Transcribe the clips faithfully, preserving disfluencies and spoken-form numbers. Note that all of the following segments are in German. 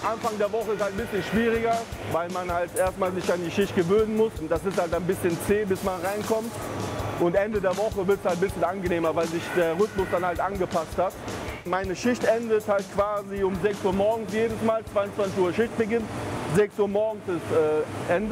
Anfang der Woche ist halt ein bisschen schwieriger, weil man halt erstmal sich an die Schicht gewöhnen muss. Und das ist halt ein bisschen zäh, bis man reinkommt. Und Ende der Woche wird es halt ein bisschen angenehmer, weil sich der Rhythmus dann halt angepasst hat. Meine Schicht endet halt quasi um sechs Uhr morgens jedes Mal, zweiundzwanzig Uhr Schichtbeginn. sechs Uhr morgens ist äh, Ende.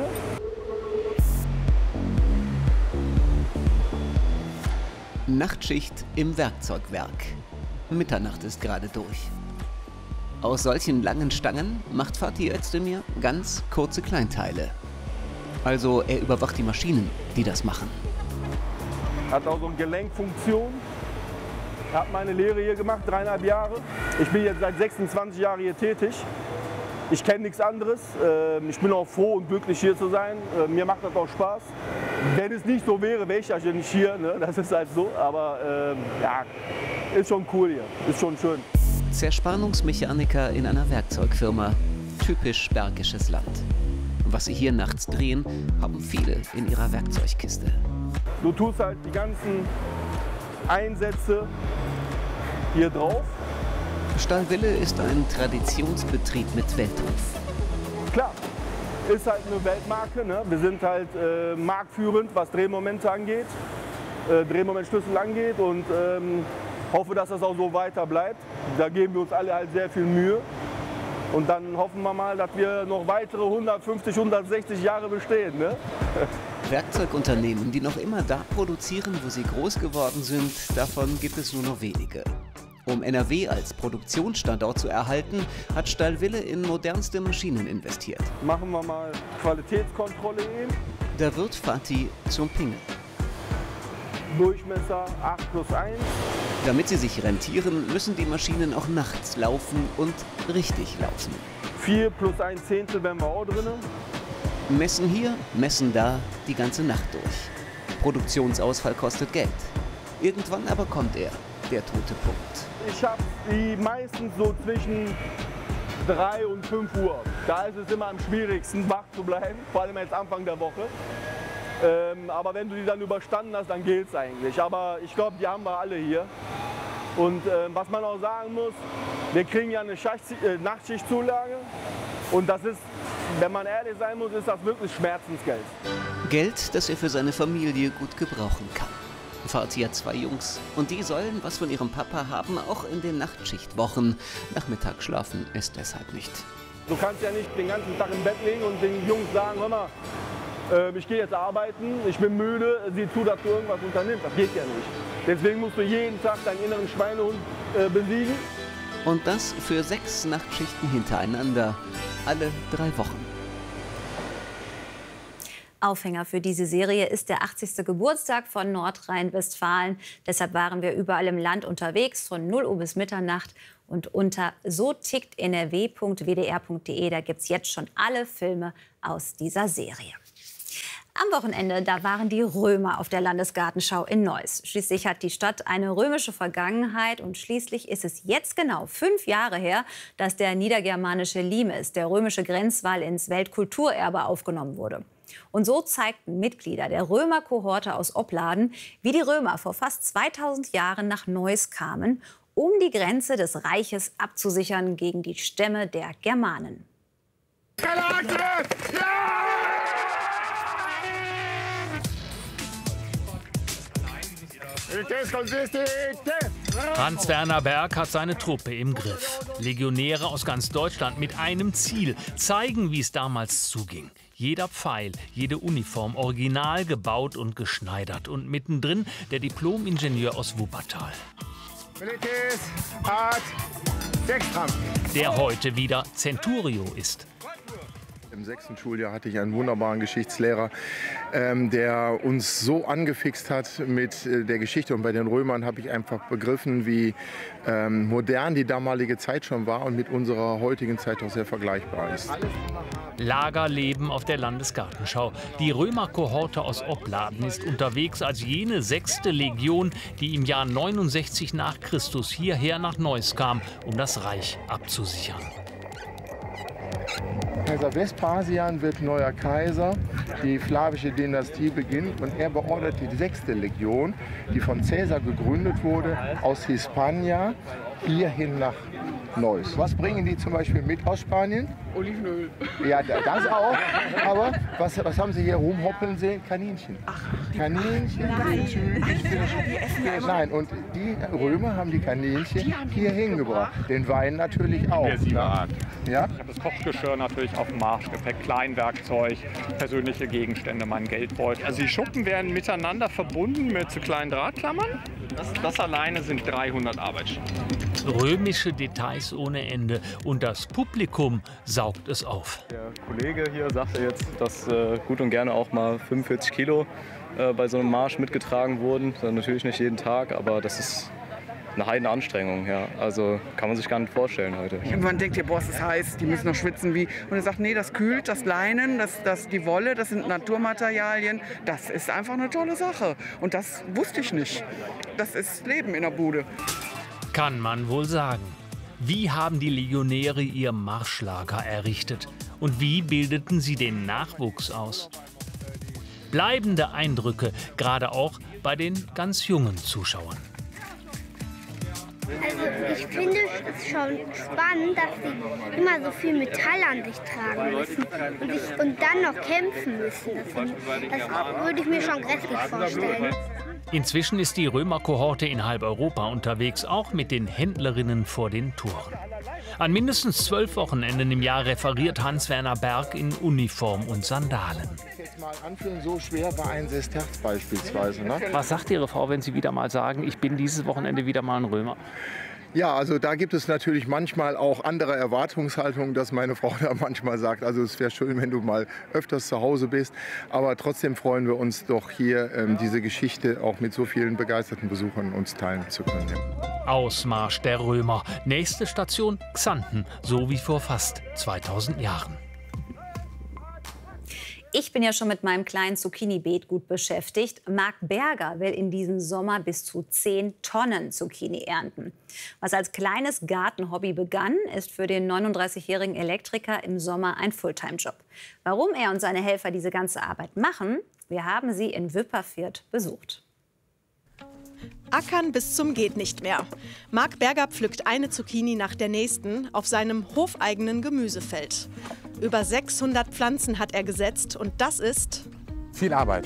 Nachtschicht im Werkzeugwerk. Mitternacht ist gerade durch. Aus solchen langen Stangen macht Fatih Özdemir ganz kurze Kleinteile. Also er überwacht die Maschinen, die das machen. Hat auch so eine Gelenkfunktion. Ich habe meine Lehre hier gemacht, dreieinhalb Jahre. Ich bin jetzt seit sechsundzwanzig Jahren hier tätig. Ich kenne nichts anderes. Ich bin auch froh und glücklich hier zu sein. Mir macht das auch Spaß. Wenn es nicht so wäre, wäre ich ja nicht hier. Ne? Das ist halt so. Aber ähm, ja, ist schon cool hier. Ist schon schön. Zerspannungsmechaniker in einer Werkzeugfirma. Typisch bergisches Land. Was sie hier nachts drehen, haben viele in ihrer Werkzeugkiste. Du tust halt die ganzen Einsätze hier drauf. Stahlwille ist ein Traditionsbetrieb mit Weltruf. Klar, ist halt eine Weltmarke. Ne? Wir sind halt äh, marktführend, was Drehmomente angeht, äh, Drehmomentschlüssel angeht und ähm, hoffe, dass das auch so weiter bleibt. Da geben wir uns alle halt sehr viel Mühe. Und dann hoffen wir mal, dass wir noch weitere hundertfünfzig, hundertsechzig Jahre bestehen. Ne? Werkzeugunternehmen, die noch immer da produzieren, wo sie groß geworden sind, davon gibt es nur noch wenige. Um N R W als Produktionsstandort zu erhalten, hat Stahlwille in modernste Maschinen investiert. Machen wir mal Qualitätskontrolle eben. Da wird Fatih zum Pingel. Durchmesser acht plus eins. Damit sie sich rentieren, müssen die Maschinen auch nachts laufen und richtig laufen. vier plus ein Zehntel wären wir auch drin. Messen hier, messen da, die ganze Nacht durch. Produktionsausfall kostet Geld. Irgendwann aber kommt er, der tote Punkt. Ich habe die meistens so zwischen drei und fünf Uhr. Da ist es immer am schwierigsten, wach zu bleiben, vor allem jetzt Anfang der Woche. Ähm, aber wenn du die dann überstanden hast, dann geht's eigentlich. Aber ich glaube, die haben wir alle hier. Und äh, was man auch sagen muss, wir kriegen ja eine Schacht, äh, Nachtschichtzulage. Und das ist, wenn man ehrlich sein muss, ist das wirklich Schmerzensgeld. Geld, das er für seine Familie gut gebrauchen kann. Fatih hat zwei Jungs und die sollen was von ihrem Papa haben, auch in den Nachtschichtwochen. Nachmittag schlafen ist deshalb nicht. Du kannst ja nicht den ganzen Tag im Bett liegen und den Jungs sagen, hör mal, äh, ich gehe jetzt arbeiten, ich bin müde, sieh zu, dass du irgendwas unternimmst. Das geht ja nicht. Deswegen musst du jeden Tag deinen inneren Schweinehund äh, besiegen. Und das für sechs Nachtschichten hintereinander, alle drei Wochen. Aufhänger für diese Serie ist der achtzigste Geburtstag von Nordrhein-Westfalen. Deshalb waren wir überall im Land unterwegs, von null Uhr bis Mitternacht. Und unter so tickt n r w punkt w d r punkt d e, da gibt es jetzt schon alle Filme aus dieser Serie. Am Wochenende, da waren die Römer auf der Landesgartenschau in Neuss. Schließlich hat die Stadt eine römische Vergangenheit und schließlich ist es jetzt genau fünf Jahre her, dass der niedergermanische Limes, der römische Grenzwall, ins Weltkulturerbe aufgenommen wurde. Und so zeigten Mitglieder der Römerkohorte aus Opladen, wie die Römer vor fast zweitausend Jahren nach Neuss kamen, um die Grenze des Reiches abzusichern gegen die Stämme der Germanen. Hans-Werner Berg hat seine Truppe im Griff. Legionäre aus ganz Deutschland mit einem Ziel: zeigen, wie es damals zuging. Jeder Pfeil, jede Uniform original gebaut und geschneidert. Und mittendrin der Diplom-Ingenieur aus Wuppertal. Der heute wieder Centurio ist. Im sechsten Schuljahr hatte ich einen wunderbaren Geschichtslehrer, ähm, der uns so angefixt hat mit äh, der Geschichte. Und bei den Römern habe ich einfach begriffen, wie ähm, modern die damalige Zeit schon war und mit unserer heutigen Zeit auch sehr vergleichbar ist. Lagerleben auf der Landesgartenschau. Die Römerkohorte aus Opladen ist unterwegs als jene sechste Legion, die im Jahr neunundsechzig nach Christus hierher nach Neuss kam, um das Reich abzusichern. Kaiser Vespasian wird neuer Kaiser, die flavische Dynastie beginnt und er beordert die sechste Legion, die von Caesar gegründet wurde, aus Hispania hierhin nach Neues. Was bringen die zum Beispiel mit aus Spanien? Olivenöl. Ja, das auch. Aber was, was haben Sie hier rumhoppeln sehen? Kaninchen. Ach, Kaninchen, typisch Fisch. Nein, und die Römer haben die Kaninchen hier hingebracht. Den Wein natürlich auch. Art. Ja? Ich habe das Kochgeschirr natürlich auf dem Marschgepäck, Kleinwerkzeug, persönliche Gegenstände, mein Geldbeutel. Also die Schuppen werden miteinander verbunden mit so kleinen Drahtklammern. Das, das alleine sind dreihundert Arbeitsstunden. Römische Details ohne Ende und das Publikum saugt es auf. Der Kollege hier sagte jetzt, dass äh, gut und gerne auch mal fünfundvierzig Kilo äh, bei so einem Marsch mitgetragen wurden. Dann natürlich nicht jeden Tag, aber das ist eine Heidenanstrengung. Ja. Also kann man sich gar nicht vorstellen heute. Und man denkt, ja, boah, es ist heiß, die müssen noch schwitzen wie. Und er sagt, nee, das kühlt, das Leinen, das, das, die Wolle, das sind Naturmaterialien. Das ist einfach eine tolle Sache. Und das wusste ich nicht. Das ist Leben in der Bude. Kann man wohl sagen. Wie haben die Legionäre ihr Marschlager errichtet? Und wie bildeten sie den Nachwuchs aus? Bleibende Eindrücke, gerade auch bei den ganz jungen Zuschauern. Also ich finde es schon spannend, dass sie immer so viel Metall an sich tragen müssen und, sich, und dann noch kämpfen müssen. Das, das würde ich mir schon grässlich vorstellen. Inzwischen ist die Römerkohorte in halb Europa unterwegs, auch mit den Händlerinnen vor den Toren. An mindestens zwölf Wochenenden im Jahr referiert Hans-Werner Berg in Uniform und Sandalen. Jetzt mal anführen, so schwer war ein Sesterz beispielsweise. Ne? Was sagt Ihre Frau, wenn Sie wieder mal sagen, ich bin dieses Wochenende wieder mal ein Römer? Ja, also da gibt es natürlich manchmal auch andere Erwartungshaltungen, dass meine Frau da manchmal sagt, also es wäre schön, wenn du mal öfters zu Hause bist. Aber trotzdem freuen wir uns doch hier, ähm, diese Geschichte auch mit so vielen begeisterten Besuchern uns teilen zu können. Ausmarsch der Römer. Nächste Station Xanten, so wie vor fast zweitausend Jahren. Ich bin ja schon mit meinem kleinen Zucchini-Beet gut beschäftigt. Marc Berger will in diesem Sommer bis zu zehn Tonnen Zucchini ernten. Was als kleines Gartenhobby begann, ist für den neununddreißigjährigen Elektriker im Sommer ein Fulltime-Job. Warum er und seine Helfer diese ganze Arbeit machen, wir haben sie in Wipperfürth besucht. Ackern bis zum geht nicht mehr. Marc Berger pflückt eine Zucchini nach der nächsten auf seinem hofeigenen Gemüsefeld. Über sechshundert Pflanzen hat er gesetzt und das ist viel Arbeit.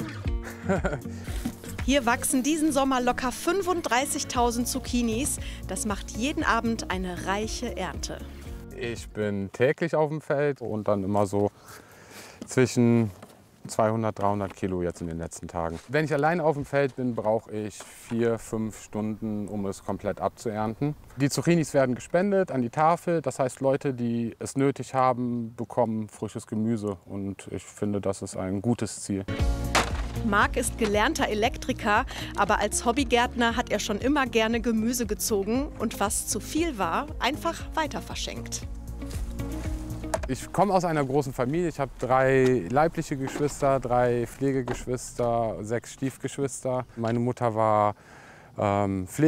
Hier wachsen diesen Sommer locker fünfunddreißigtausend Zucchinis. Das macht jeden Abend eine reiche Ernte. Ich bin täglich auf dem Feld und dann immer so zwischen zweihundert, dreihundert Kilo jetzt in den letzten Tagen. Wenn ich allein auf dem Feld bin, brauche ich vier, fünf Stunden, um es komplett abzuernten. Die Zucchinis werden gespendet an die Tafel. Das heißt, Leute, die es nötig haben, bekommen frisches Gemüse. Und ich finde, das ist ein gutes Ziel. Marc ist gelernter Elektriker, aber als Hobbygärtner hat er schon immer gerne Gemüse gezogen und was zu viel war, einfach weiter verschenkt. Ich komme aus einer großen Familie. Ich habe drei leibliche Geschwister, drei Pflegegeschwister, sechs Stiefgeschwister. Meine Mutter war ähm, Pflege